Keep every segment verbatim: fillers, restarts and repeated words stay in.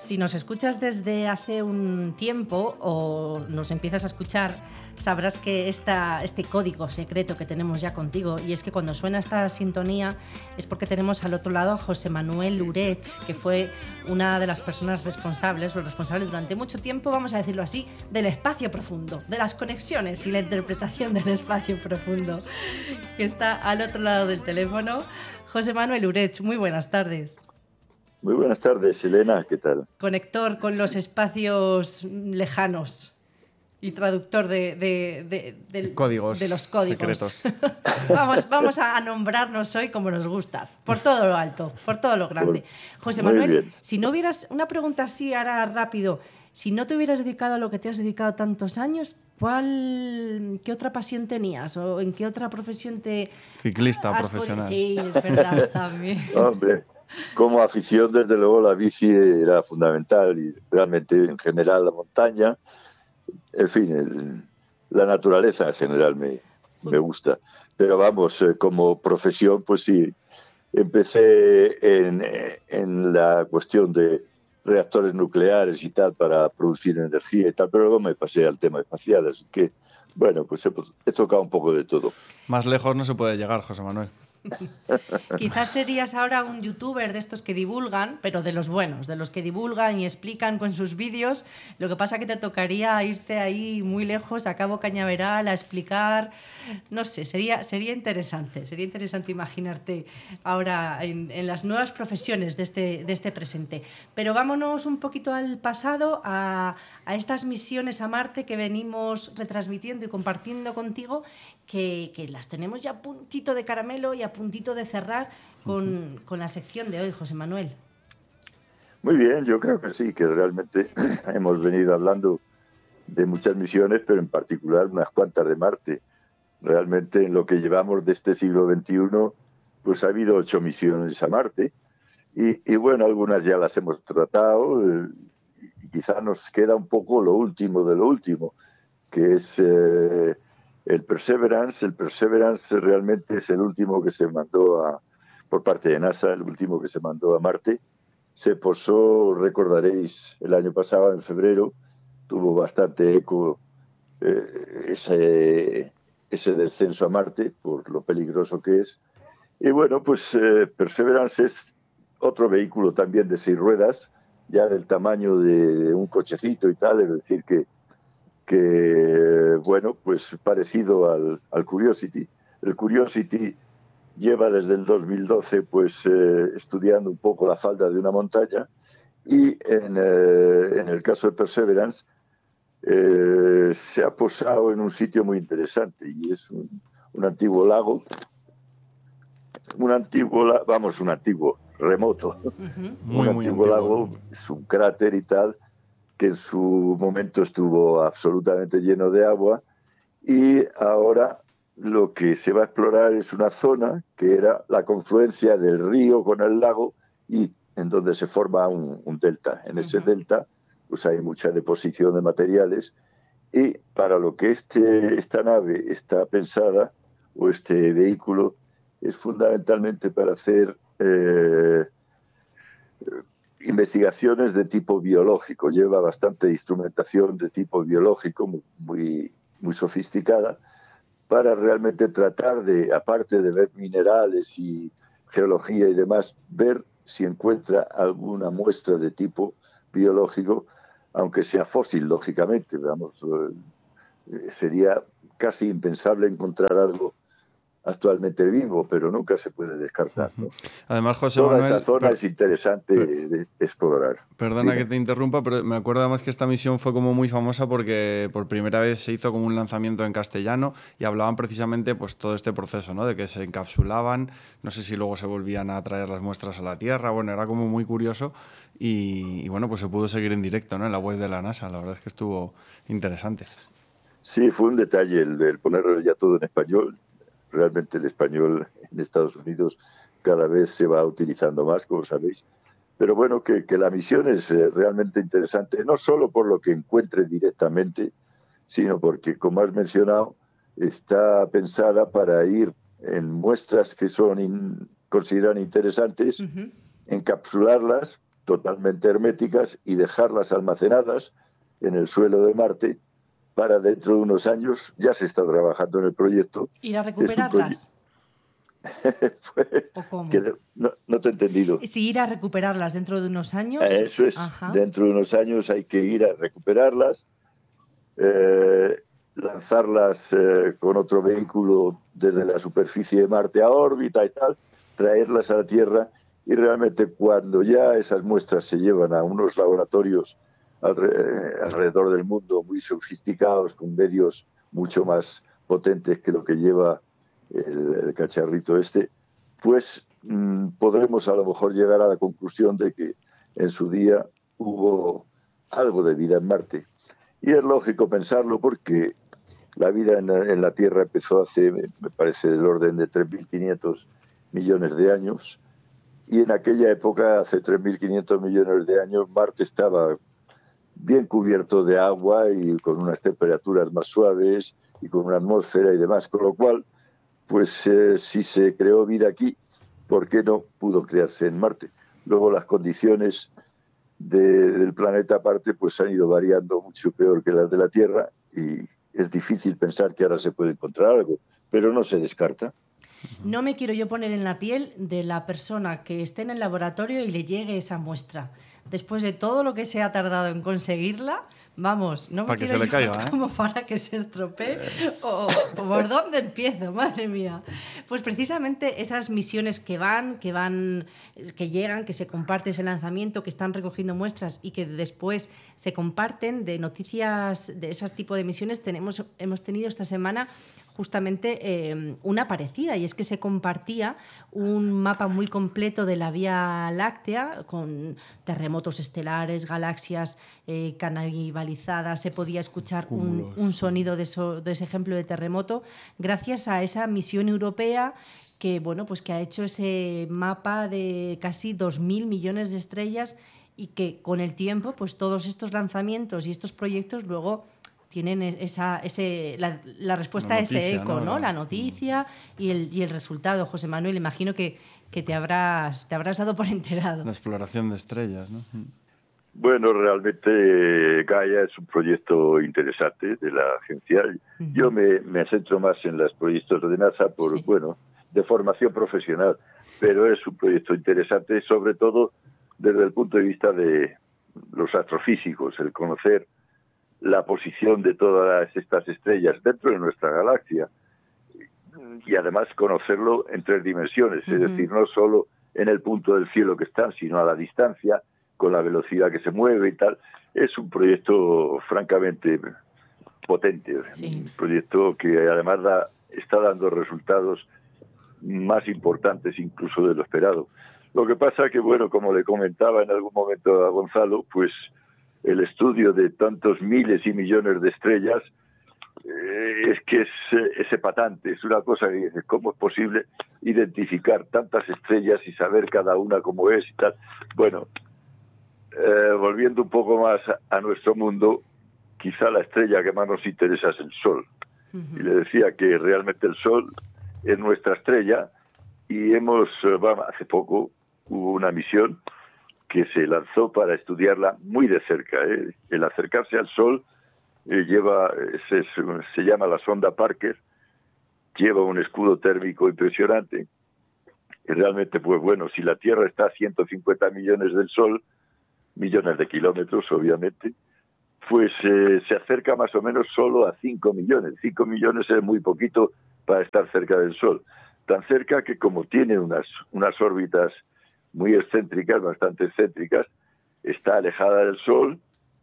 Si nos escuchas desde hace un tiempo o nos empiezas a escuchar, sabrás que esta, este código secreto que tenemos ya contigo, y es que cuando suena esta sintonía es porque tenemos al otro lado a José Manuel Urech, que fue una de las personas responsables o responsable durante mucho tiempo, vamos a decirlo así, del espacio profundo, de las conexiones y la interpretación del espacio profundo, que está al otro lado del teléfono. José Manuel Urech, muy buenas tardes. Muy buenas tardes, Elena, ¿qué tal? Conector con los espacios lejanos y traductor de, de, de, de, códigos de los códigos secretos. vamos, vamos a nombrarnos hoy como nos gusta, por todo lo alto, por todo lo grande. José Muy Manuel, bien. si no hubieras, una pregunta así ahora rápido, si no te hubieras dedicado a lo que te has dedicado tantos años, ¿cuál, qué otra pasión tenías? ¿O en qué otra profesión te... Ciclista has profesional. podido- Sí, es verdad, también. Hombre, como afición, desde luego, la bici era fundamental y realmente, en general, la montaña, en fin, el- la naturaleza en general me, me gusta. Pero vamos, eh, como profesión, pues sí, empecé en, eh, en la cuestión de reactores nucleares y tal para producir energía y tal, pero luego me pasé al tema espacial, así que, bueno, pues he, he tocado un poco de todo. Más lejos no se puede llegar, José Manuel. Quizás serías ahora un youtuber de estos que divulgan, pero de los buenos, de los que divulgan y explican con sus vídeos. Lo que pasa que te tocaría irte ahí muy lejos, a Cabo Cañaveral, a explicar. No sé, sería, sería interesante, sería interesante imaginarte ahora en, en las nuevas profesiones de este, de este presente. Pero vámonos un poquito al pasado, a, a estas misiones a Marte que venimos retransmitiendo y compartiendo contigo, que, que las tenemos ya a puntito de caramelo y a puntito de cerrar con, con la sección de hoy, José Manuel. Muy bien, yo creo que sí, que realmente hemos venido hablando de muchas misiones, pero en particular unas cuantas de Marte. Realmente en lo que llevamos de este siglo veintiuno, pues ha habido ocho misiones a Marte y, y bueno, algunas ya las hemos tratado eh, y quizá nos queda un poco lo último de lo último, que es eh, el Perseverance. El Perseverance realmente es el último que se mandó a, por parte de NASA, el último que se mandó a Marte. Se posó, recordaréis, el año pasado, en febrero, tuvo bastante eco eh, ese, ese descenso a Marte por lo peligroso que es. Y bueno, pues eh, Perseverance es otro vehículo también de seis ruedas, ya del tamaño de un cochecito y tal, es decir, que, que bueno, pues parecido al, al Curiosity. El Curiosity lleva desde el dos mil doce pues eh, estudiando un poco la falda de una montaña y en, eh, en el caso de Perseverance eh, se ha posado en un sitio muy interesante y es un, un antiguo lago, un antiguo, la- vamos, un antiguo remoto, Uh-huh. Muy, un muy antiguo antiguo. lago, es un cráter y tal, que en su momento estuvo absolutamente lleno de agua y ahora lo que se va a explorar es una zona que era la confluencia del río con el lago y en donde se forma un, un delta. En ese Uh-huh. delta pues hay mucha deposición de materiales y para lo que este, esta nave está pensada o este vehículo es fundamentalmente para hacer eh, investigaciones de tipo biológico. Lleva bastante instrumentación de tipo biológico muy, muy sofisticada para realmente tratar de, aparte de ver minerales y geología y demás, ver si encuentra alguna muestra de tipo biológico, aunque sea fósil, lógicamente. Vamos, eh, sería casi impensable encontrar algo actualmente vivo, pero nunca se puede descartar, ¿no? Además, José Toda Manuel, esa zona per- es interesante per- de explorar. perdona Dime. que te interrumpa, pero me acuerdo además que esta misión fue como muy famosa porque por primera vez se hizo como un lanzamiento en castellano y hablaban precisamente pues todo este proceso, ¿no? De que se encapsulaban, no sé si luego se volvían a traer las muestras a la Tierra, bueno, era como muy curioso y, y bueno, pues se pudo seguir en directo, ¿no? En la web de la NASA, la verdad es que estuvo interesante. Sí, fue un detalle el, el ponerlo ya todo en español. Realmente el español en Estados Unidos cada vez se va utilizando más, como sabéis. Pero bueno, que, que la misión es eh, realmente interesante, no solo por lo que encuentre directamente, sino porque, como has mencionado, está pensada para ir en muestras que son in, consideran interesantes, Uh-huh. encapsularlas totalmente herméticas y dejarlas almacenadas en el suelo de Marte para dentro de unos años. Ya se está trabajando en el proyecto. ¿Ir a recuperarlas? Fue, ¿O cómo? Que no, no te he entendido. Si ir a recuperarlas dentro de unos años. Eso es. Ajá. Dentro de unos años hay que ir a recuperarlas, eh, lanzarlas eh, con otro vehículo desde la superficie de Marte a órbita y tal, traerlas a la Tierra, y realmente cuando ya esas muestras se llevan a unos laboratorios alrededor del mundo muy sofisticados, con medios mucho más potentes que lo que lleva el, el cacharrito este, pues mmm, podremos a lo mejor llegar a la conclusión de que en su día hubo algo de vida en Marte. Y es lógico pensarlo porque la vida en, en la Tierra empezó hace, me parece, del orden de tres mil quinientos millones de años, y en aquella época, hace tres mil quinientos millones de años, Marte estaba bien cubierto de agua y con unas temperaturas más suaves y con una atmósfera y demás, con lo cual, pues eh, si se creó vida aquí, ¿por qué no pudo crearse en Marte? Luego las condiciones de, del planeta aparte pues han ido variando mucho peor que las de la Tierra, y es difícil pensar que ahora se puede encontrar algo, pero no se descarta. No me quiero yo poner en la piel de la persona que esté en el laboratorio y le llegue esa muestra. Después de todo lo que se ha tardado en conseguirla, vamos, no me para que quiero se le caiga, ¿eh? como para que se estropee. O, o ¿por dónde empiezo? Madre mía. Pues precisamente esas misiones que van, que van, que llegan, que se comparte ese lanzamiento, que están recogiendo muestras y que después se comparten, de noticias de esos tipos de misiones, tenemos, hemos tenido esta semana justamente eh, una parecida, y es que se compartía un mapa muy completo de la Vía Láctea con terremotos estelares, galaxias eh, canibalizadas, se podía escuchar un, un sonido de, eso, de ese ejemplo de terremoto gracias a esa misión europea que, bueno, pues que ha hecho ese mapa de casi dos mil millones de estrellas, y que con el tiempo pues todos estos lanzamientos y estos proyectos luego tienen esa, ese, la, la respuesta noticia, a ese eco, ¿no? ¿no? La noticia y el, y el resultado. José Manuel, imagino que, que te, habrás, te habrás dado por enterado. La exploración de estrellas, ¿no? Bueno, realmente Gaia es un proyecto interesante de la agencia. Uh-huh. Yo me, me centro más en los proyectos de NASA por, sí. bueno, de formación profesional, pero es un proyecto interesante, sobre todo desde el punto de vista de los astrofísicos, el conocer la posición de todas estas estrellas dentro de nuestra galaxia, y además conocerlo en tres dimensiones, uh-huh. es decir, no solo en el punto del cielo que están, sino a la distancia, con la velocidad que se mueve y tal. Es un proyecto francamente potente, sí. un proyecto que además da, está dando resultados más importantes incluso de lo esperado. Lo que pasa que, bueno, como le comentaba en algún momento a Gonzalo, pues el estudio de tantos miles y millones de estrellas eh, es que es, es epatante, es una cosa que dice, ¿cómo es posible identificar tantas estrellas y saber cada una cómo es y tal? Bueno, eh, volviendo un poco más a, a nuestro mundo, quizá la estrella que más nos interesa es el Sol. Uh-huh. Y le decía que realmente el Sol es nuestra estrella, y hemos, bueno, hace poco hubo una misión que se lanzó para estudiarla muy de cerca. ¿eh? El acercarse al Sol eh, lleva, se, se llama la sonda Parker, lleva un escudo térmico impresionante. Y realmente, pues bueno, si la Tierra está a ciento cincuenta millones del Sol, millones de kilómetros, obviamente, pues eh, se acerca más o menos solo a cinco millones. cinco millones es muy poquito para estar cerca del Sol. Tan cerca que, como tiene unas, unas órbitas muy excéntricas, bastante excéntricas, está alejada del Sol,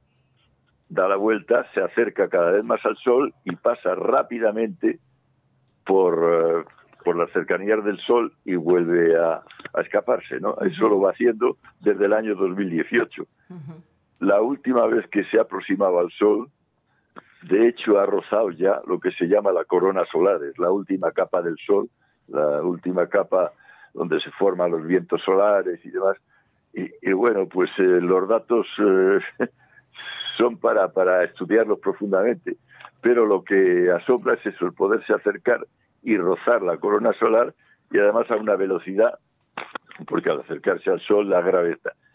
da la vuelta, se acerca cada vez más al Sol y pasa rápidamente por, uh, por las cercanías del Sol y vuelve a, a escaparse, ¿no? Uh-huh. Eso lo va haciendo desde el año dos mil dieciocho. Uh-huh. La última vez que se aproximaba al Sol, de hecho ha rozado ya lo que se llama la corona solar, es la última capa del Sol, la última capa donde se forman los vientos solares y demás. Y, y bueno, pues eh, los datos eh, son para, para estudiarlos profundamente, pero lo que asombra es eso, el poderse acercar y rozar la corona solar, y además a una velocidad, porque al acercarse al Sol la gravedad,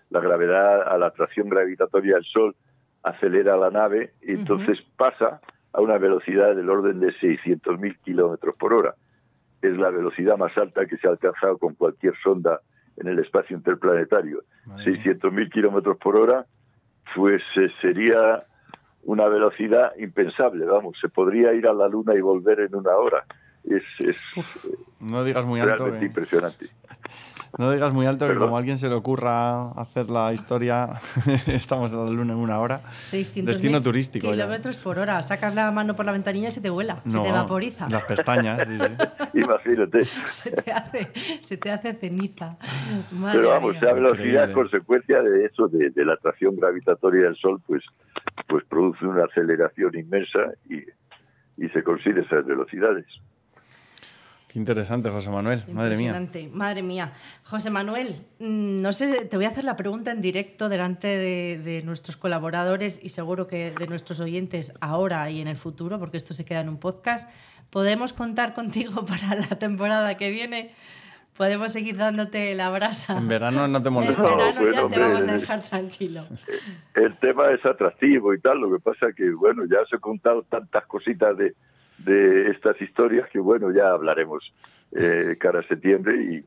la gravedad, a la atracción gravitatoria del Sol, acelera la nave y entonces uh-huh. pasa a una velocidad del orden de seiscientos mil kilómetros por hora. Es la velocidad más alta que se ha alcanzado con cualquier sonda en el espacio interplanetario. seiscientos mil kilómetros por hora, pues eh, sería una velocidad impensable, vamos, se podría ir a la Luna y volver en una hora. Es, es Uf, no digas muy alto. Realmente que... impresionante. No digas muy alto, Perdón. que como a alguien se le ocurra hacer la historia, estamos en la Luna en una hora. Destino turístico. Kilómetros ya. por hora. Sacas la mano por la ventanilla y se te vuela, no, se te vaporiza. Las pestañas, sí, sí. Imagínate. Se te hace, se te hace ceniza. Madre Pero vamos, mía. la velocidad es consecuencia de eso, de, de la atracción gravitatoria del Sol, pues, pues produce una aceleración inmensa y, y se consigue esas velocidades. Qué interesante, José Manuel. Madre mía. Madre mía. José Manuel, no sé, te voy a hacer la pregunta en directo delante de, de nuestros colaboradores y seguro que de nuestros oyentes ahora y en el futuro, porque esto se queda en un podcast. ¿Podemos contar contigo para la temporada que viene? ¿Podemos seguir dándote la brasa? En verano no te molestamos. En verano no, bueno, ya hombre, te vamos a dejar tranquilo. El tema es atractivo y tal, lo que pasa que, bueno, ya os he contado tantas cositas de... de estas historias que bueno, ya hablaremos eh, cara a septiembre y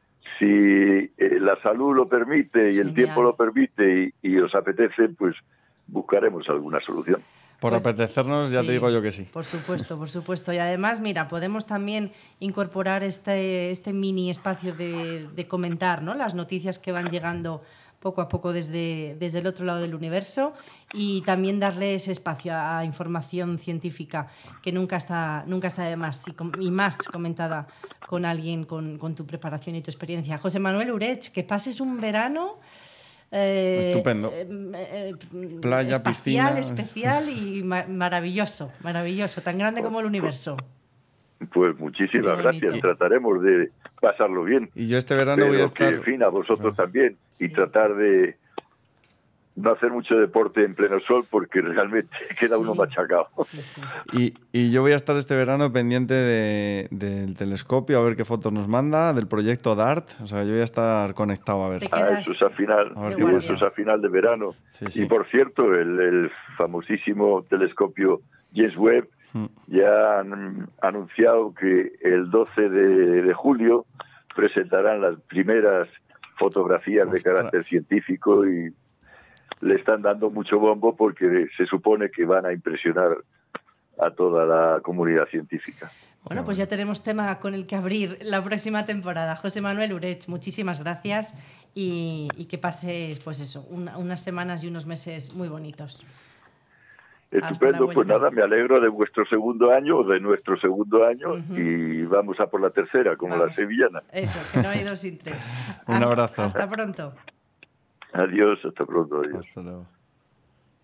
si eh, la salud lo permite y el Genial. tiempo lo permite y, y os apetece, pues buscaremos alguna solución. Por pues, apetecernos ya sí, te digo yo que sí. Por supuesto, por supuesto. Y además, mira, podemos también incorporar este, este mini espacio de, de comentar, ¿no?, las noticias que van llegando poco a poco desde, desde el otro lado del universo y también darle ese espacio a, a información científica que nunca está, nunca está de más y, com, y más comentada con alguien con, con tu preparación y tu experiencia. José Manuel Urech, que pases un verano eh, estupendo. Eh, eh, Playa, espacial, piscina. especial y ma- maravilloso, maravilloso, tan grande como el universo. Pues muchísimas gracias, trataremos de pasarlo bien. Y yo este verano pero voy a estar... que, en fin, a vosotros no. también, sí. y tratar de no hacer mucho deporte en pleno sol porque realmente queda sí. uno machacado. Sí, sí. Y, y yo voy a estar este verano pendiente de, del telescopio, a ver qué fotos nos manda, del proyecto DART, o sea, yo voy a estar conectado a ver. Ah, eso es a final, a ver eso es a final de verano. Sí, sí. Y por cierto, el, el famosísimo telescopio James Webb ya han anunciado que el doce de julio presentarán las primeras fotografías Ostras. de carácter científico y le están dando mucho bombo porque se supone que van a impresionar a toda la comunidad científica. Bueno, pues ya tenemos tema con el que abrir la próxima temporada. José Manuel Urech, muchísimas gracias y, y que pases, pues eso, una, unas semanas y unos meses muy bonitos. Estupendo, pues nada, me alegro de vuestro segundo año o de nuestro segundo año uh-huh. y vamos a por la tercera, como vamos. La sevillana. Eso, que no hay dos sin tres. Un hasta, abrazo. Hasta pronto. Adiós, hasta pronto. Adiós. Hasta luego.